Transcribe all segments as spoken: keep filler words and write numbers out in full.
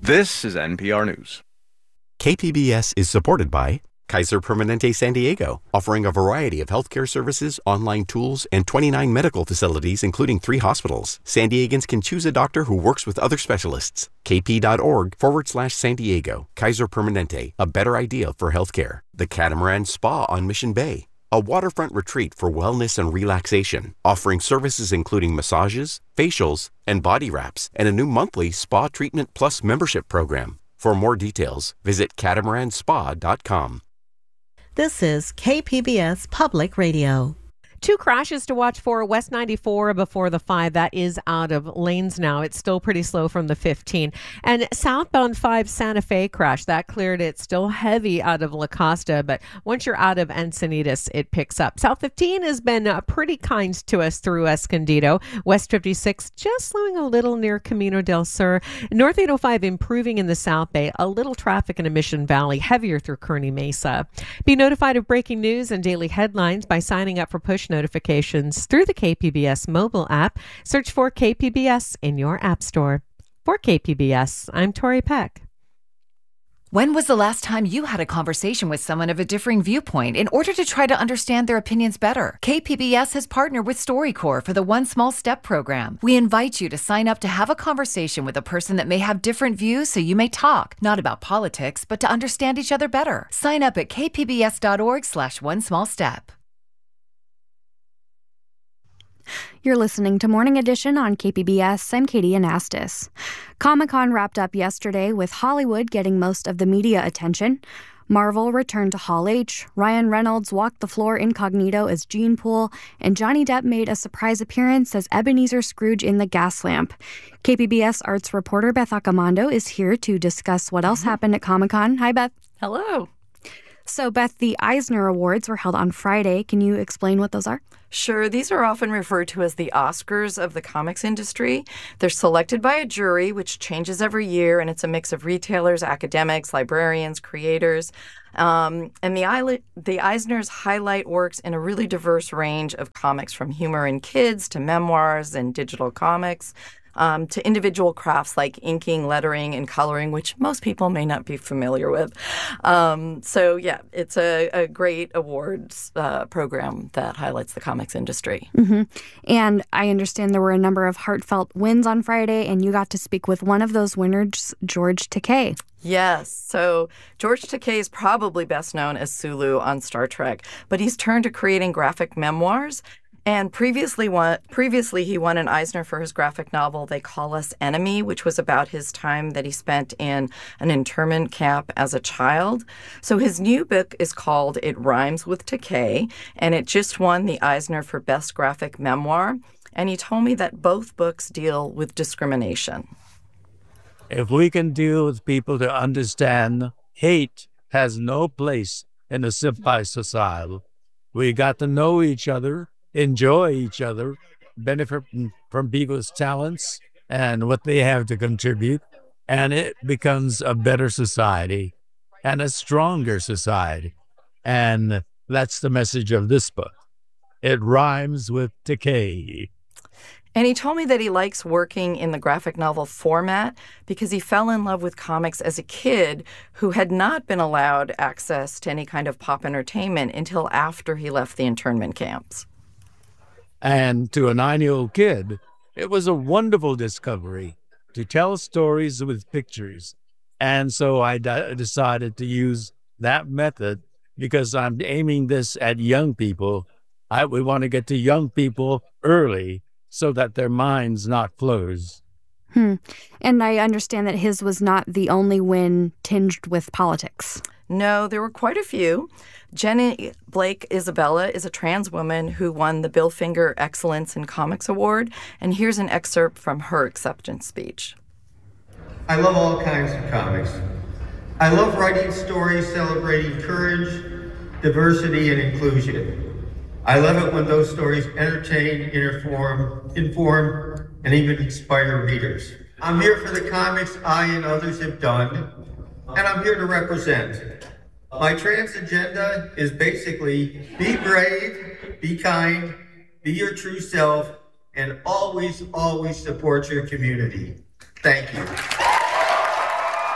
This is N P R News. K P B S is supported by Kaiser Permanente San Diego, offering a variety of healthcare services, online tools, and twenty-nine medical facilities, including three hospitals. San Diegans can choose a doctor who works with other specialists. kp.org forward slash San Diego. Kaiser Permanente, a better idea for healthcare. The Catamaran Spa on Mission Bay, a waterfront retreat for wellness and relaxation, offering services including massages, facials, and body wraps, and a new monthly Spa Treatment Plus membership program. For more details, visit catamaran spa dot com. This is K P B S Public Radio. Two crashes to watch for West ninety-four before the five. That is out of lanes now. It's still pretty slow from the fifteen. And southbound five Santa Fe crash, that cleared. It's still heavy out of La Costa, but once you're out of Encinitas, it picks up. South fifteen has been uh, pretty kind to us through Escondido. West fifty-six just slowing a little near Camino del Sur. North eight oh five improving in the South Bay. A little traffic in Mission Valley, heavier through Kearney Mesa. Be notified of breaking news and daily headlines by signing up for push notifications through the K P B S mobile app. Search for K P B S in your app store. For K P B S, I'm Tori Peck. When was the last time you had a conversation with someone of a differing viewpoint in order to try to understand their opinions better? K P B S has partnered with StoryCorps for the One Small Step program. We invite you to sign up to have a conversation with a person that may have different views so you may talk, not about politics, but to understand each other better. Sign up at kpbs.org slash one small step. You're listening to Morning Edition on K P B S. I'm Katie Anastas. Comic-Con wrapped up yesterday with Hollywood getting most of the media attention. Marvel returned to Hall H, Ryan Reynolds walked the floor incognito as Gene Pool, and Johnny Depp made a surprise appearance as Ebenezer Scrooge in The Gas Lamp. K P B S arts reporter Beth Accomando is here to discuss what else happened at Comic-Con. Hi, Beth. Hello. So, Beth, the Eisner Awards were held on Friday. Can you explain what those are? Sure. These are often referred to as the Oscars of the comics industry. They're selected by a jury, which changes every year, and it's a mix of retailers, academics, librarians, creators. Um, and the, I- the Eisners highlight works in a really diverse range of comics, from humor and kids to memoirs and digital comics. Um, to individual crafts like inking, lettering, and coloring, which most people may not be familiar with. Um, so, yeah, it's a, a great awards uh, program that highlights the comics industry. Mm-hmm. And I understand there were a number of heartfelt wins on Friday, and you got to speak with one of those winners, George Takei. Yes. So George Takei is probably best known as Sulu on Star Trek, but he's turned to creating graphic memoirs. And previously, won, previously, he won an Eisner for his graphic novel, They Call Us Enemy, which was about his time that he spent in an internment camp as a child. So his new book is called It Rhymes with Takei, and it just won the Eisner for Best Graphic Memoir. And he told me that both books deal with discrimination. If we can deal with people to understand hate has no place in a civilized society, we got to know each other, enjoy each other, benefit from, from people's talents and what they have to contribute, and it becomes a better society and a stronger society. And that's the message of this book. It rhymes with Takei. And he told me that he likes working in the graphic novel format because he fell in love with comics as a kid who had not been allowed access to any kind of pop entertainment until after he left the internment camps. And to a nine-year-old kid, it was a wonderful discovery to tell stories with pictures. And so I d- decided to use that method because I'm aiming this at young people. I, we want to get to young people early so that their minds not closed. Hmm. And I understand that his was not the only win tinged with politics. No, there were quite a few. Jenny Blake Isabella is a trans woman who won the Bill Finger Excellence in Comics Award, and here's an excerpt from her acceptance speech. I love all kinds of comics. I love writing stories celebrating courage, diversity, and inclusion. I love it when those stories entertain, inform, inform, and even inspire readers. I'm here for the comics I and others have done, and I'm here to represent. My trans agenda is basically be brave, be kind, be your true self, and always, always support your community. Thank you.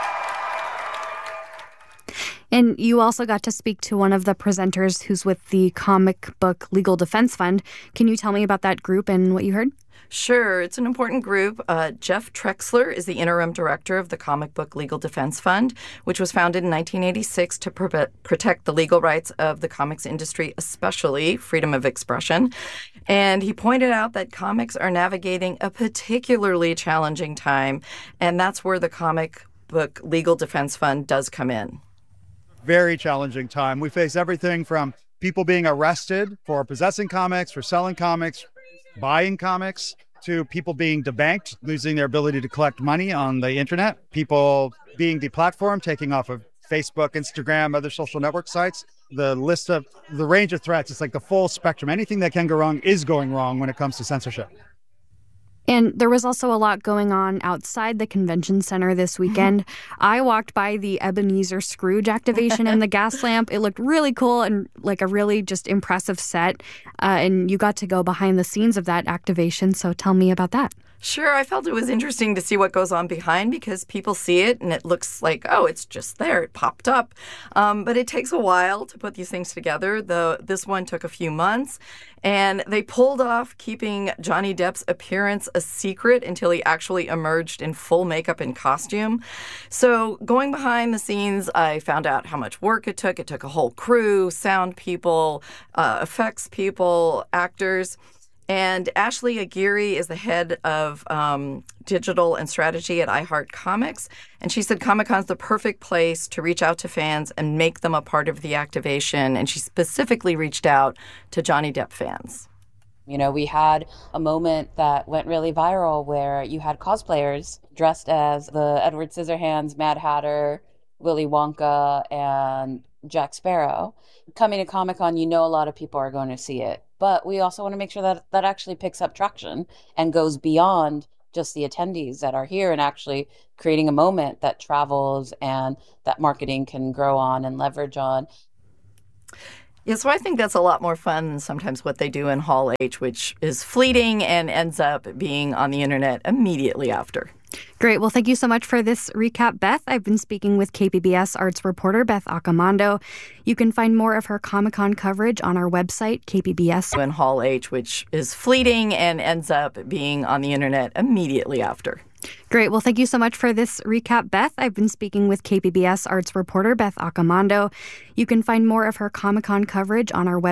And you also got to speak to one of the presenters who's with the Comic Book Legal Defense Fund. Can you tell me about that group and what you heard? Sure. It's an important group. Uh, Jeff Trexler is the interim director of the Comic Book Legal Defense Fund, which was founded in nineteen eighty-six to pro- protect the legal rights of the comics industry, especially freedom of expression. And he pointed out that comics are navigating a particularly challenging time, and that's where the Comic Book Legal Defense Fund does come in. Very challenging time. We face everything from people being arrested for possessing comics, for selling comics, buying comics, to people being debanked, losing their ability to collect money on the internet, people being deplatformed, taking off of Facebook, Instagram, other social network sites. The list of the range of threats, it's like the full spectrum. Anything that can go wrong is going wrong when it comes to censorship. And there was also a lot going on outside the convention center this weekend. I walked by the Ebenezer Scrooge activation in the gas lamp. It looked really cool and like a really just impressive set. Uh, and you got to go behind the scenes of that activation. So tell me about that. Sure, I felt it was interesting to see what goes on behind because people see it and it looks like, oh, it's just there. It popped up. Um, but it takes a while to put these things together. The, this one took a few months. And they pulled off keeping Johnny Depp's appearance a secret until he actually emerged in full makeup and costume. So going behind the scenes, I found out how much work it took. It took a whole crew, sound people, uh, effects people, actors. And Ashley Aguirre is the head of um, digital and strategy at iHeart Comics. And she said Comic-Con's the perfect place to reach out to fans and make them a part of the activation. And she specifically reached out to Johnny Depp fans. You know, we had a moment that went really viral where you had cosplayers dressed as the Edward Scissorhands, Mad Hatter, Willy Wonka, and Jack Sparrow. Coming to Comic-Con, you know a lot of people are going to see it. But we also want to make sure that that actually picks up traction and goes beyond just the attendees that are here and actually creating a moment that travels and that marketing can grow on and leverage on. Yeah, so I think that's a lot more fun than sometimes what they do in Hall H, which is fleeting and ends up being on the internet immediately after. Great. Well, thank you so much for this recap, Beth. I've been speaking with K P B S arts reporter Beth Accomando. You can find more of her Comic-Con coverage on our website, K P B S. In Hall H, which is fleeting and ends up being on the internet immediately after. Great. Well, thank you so much for this recap, Beth. I've been speaking with K P B S arts reporter Beth Accomando. You can find more of her Comic-Con coverage on our website.